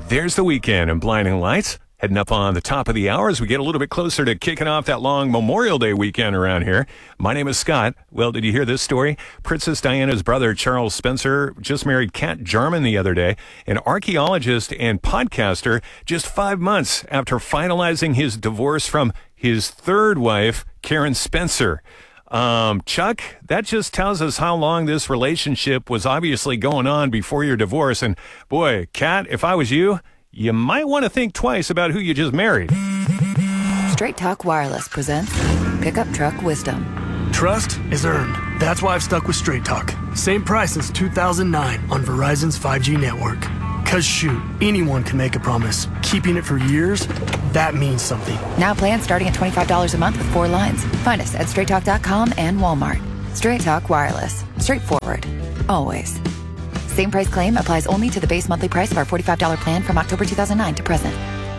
There's the weekend and Blinding Lights. Heading up on the top of the hour as we get a little bit closer to kicking off that long Memorial Day weekend around here. My name is Scott. Well, did you hear this story? Princess Diana's brother, Charles Spencer, just married Kat Jarman the other day, an archaeologist and podcaster, just 5 months after finalizing his divorce from his third wife, Karen Spencer. Chuck, that just tells us how long this relationship was obviously going on before your divorce. And boy, Kat, if I was you, you might want to think twice about who you just married. Straight Talk Wireless presents Pickup Truck Wisdom. Trust is earned. That's why I've stuck with Straight Talk. Same price since 2009 on Verizon's 5G network. Cause shoot, anyone can make a promise. Keeping it for years, that means something. Now plans starting at $25 a month with 4 lines. Find us at straighttalk.com and Walmart. Straight Talk Wireless. Straightforward. Always. Same price claim applies only to the base monthly price of our $45 plan from October 2009 to present.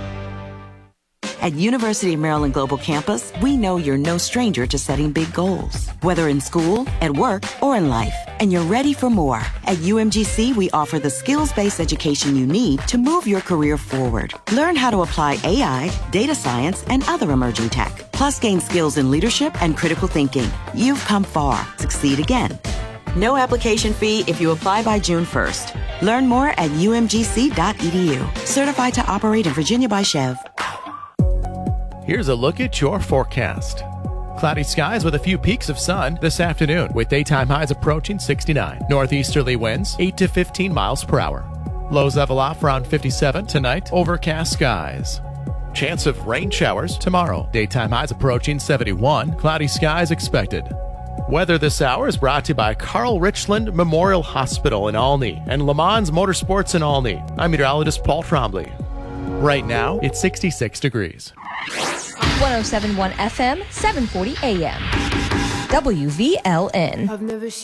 At University of Maryland Global Campus, we know you're no stranger to setting big goals, whether in school, at work, or in life. And you're ready for more. At UMGC, we offer the skills-based education you need to move your career forward. Learn how to apply AI, data science, and other emerging tech. Plus, gain skills in leadership and critical thinking. You've come far. Succeed again. No application fee if you apply by June 1st. Learn more at umgc.edu. Certified to operate in Virginia by Chev. Here's a look at your forecast. Cloudy skies with a few peaks of sun this afternoon, with daytime highs approaching 69. Northeasterly winds 8 to 15 miles per hour. Lows level off around 57 tonight. Overcast skies. Chance of rain showers tomorrow. Daytime highs approaching 71. Cloudy skies expected. Weather this hour is brought to you by Carl Richland Memorial Hospital in Olney and Le Mans Motorsports in Olney. I'm meteorologist Paul Trombley. Right now, it's 66 degrees. 107.1 FM, 740 AM. WVLN.